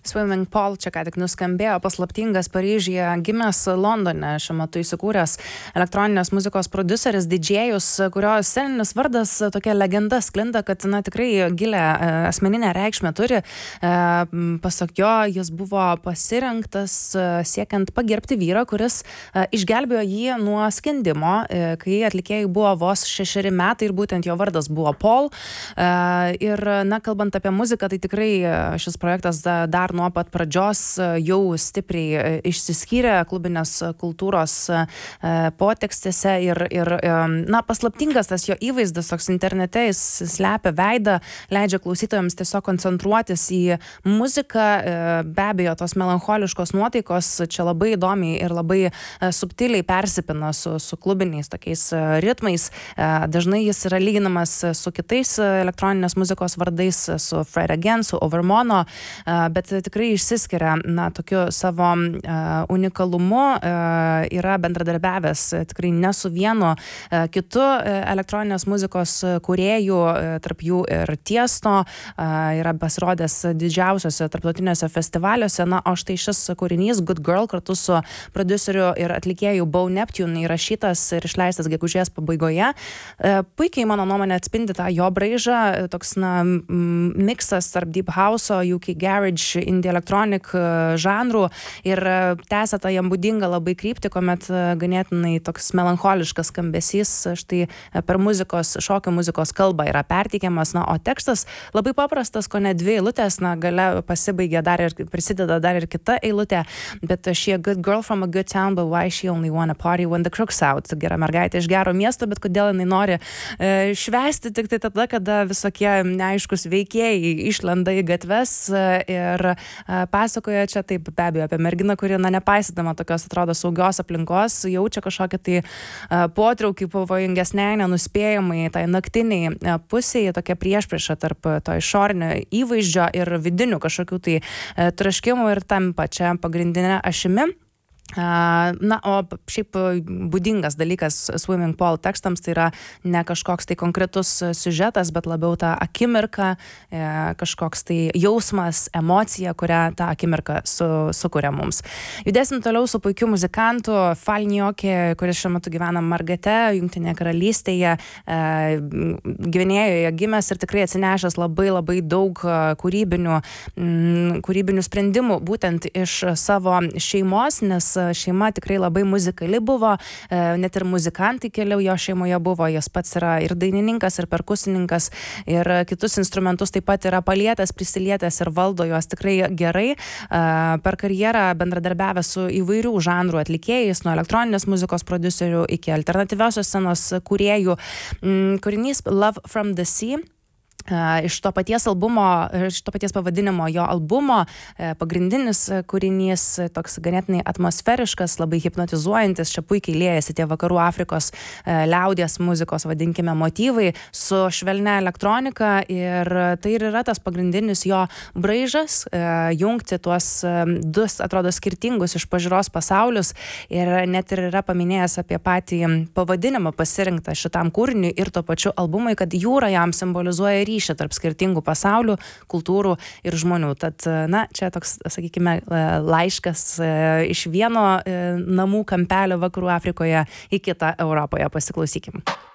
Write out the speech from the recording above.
Swimming Paul čia ką tik nuskambėjo, paslaptingas Paryžiuje, gimęs Londone, šiuo metu įsikūręs elektroninės muzikos prodiuseris, didžėjus, kurio sceninis vardas tokia legenda sklinda, kad tikrai gilę asmeninę reikšmę turi. Pasak jo, jis buvo pasirinktas siekiant pagerbti vyrą, kuris išgelbėjo jį nuo skendimo, kai atlikėjai buvo vos 6 metai ir būtent jo vardas buvo Paul. Ir, kalbant apie muziką, tai tikrai šis projektas dar nuo pat pradžios jau stipriai išsiskyrė klubinės kultūros potekstėse ir paslaptingas tas jo įvaizdis toks internete, jis slepia veidą, leidžia klausytojams tiesiog koncentruotis į muziką. Be abejo, tos melancholiškos nuotaikos čia labai įdomiai ir labai subtiliai persipina su klubiniais tokiais ritmais. Dažnai jis yra lyginamas su kitais elektroninės muzikos vardais, su Fred Again, su Overmono, bet tikrai išsiskiria tokiu savo unikalumu, yra bendradarbiavęs tikrai ne su vienu kitu elektroninės muzikos kūrėjų, tarp jų ir Tiesto, yra pasirodęs didžiausiose tarptautiniuose festivaliuose, o štai šis kūrinys Good Girl kartu su prodiuseriu ir atlikėju Bo Neptune įrašytas ir išleistas gegužės pabaigoje. Puikiai, mano nuomonė, atspindi tą jo braižą, toks miksas tarp deep house, UK garage, indie electronic žanrų ir tęsia tą jam būdingą labai kryptį, kuomet ganėtinai toks melancholiškas skambesys štai per šokio muzikos kalbą yra perteikiamas, o tekstas labai paprastas, ko ne 2 eilutės, gale pasibaigia prisideda dar ir kita eilutė, bet šie good girl from a good town, but why she only wanna party when the crook's out, gera mergaitė iš gero miesto, bet kodėl jinai nori švęsti tik tai tada, kada visokie neaiškus veikėjai išlenda į gatves ir pasakoja čia taip be abejo apie merginą, kuri nepaisydama tokios atrodo saugios aplinkos, jaučia kažkokį tai potraukį pavojingesnei, nenuspėjamai, tai naktiniai pusėje, tokia priešprieša tarp to išorinio įvaizdžio ir vidinių kažkokių tai troškimų ir tampa čia pagrindinė ašimi. O šiaip būdingas dalykas Swimming Paul tekstams tai yra ne kažkoks tai konkretus siužetas, bet labiau ta akimirka, kažkoks tai jausmas, emocija, kurią tą akimirką sukuria mums. Judėsim toliau su puikiu muzikantu Fall Nyoke, kuris šiuo metu gyvena Margate, Jungtinėje karalystėje, Gvinėjoje gimęs ir tikrai atsinešęs labai daug kūrybinių sprendimų būtent iš savo šeimos, nes šeima tikrai labai muzikali buvo, net ir muzikantai keliau jo šeimoje buvo, jis pats yra ir dainininkas, ir perkusininkas, ir kitus instrumentus taip pat yra palietęs, prisilietęs ir valdo juos tikrai gerai. Per karjerą bendradarbiavęs su įvairių žanrų atlikėjais, nuo elektroninės muzikos prodiuserių iki alternatyviosios scenos kūrėjų. Kūrinys Love from the Sea. Iš to paties pavadinimo jo albumo, pagrindinis kūrinys, toks ganėtinai atmosferiškas, labai hipnotizuojantis, čia puikiai liejasi tie vakarų Afrikos liaudies muzikos, vadinkime, motyvai su švelnia elektronika ir tai ir yra tas pagrindinis jo braižas, jungti tuos du, atrodo, skirtingus iš pažiūros pasaulius ir net ir yra paminėjęs apie patį pavadinimą pasirinktą šitam kūriniui ir tuo pačiu albumui, kad jūra jam simbolizuoja ryšį tarp skirtingų pasaulių, kultūrų ir žmonių. Tad, čia toks, sakykime, laiškas iš vieno namų kampelio vakarų Afrikoje į kitą Europoje. Pasiklausykim.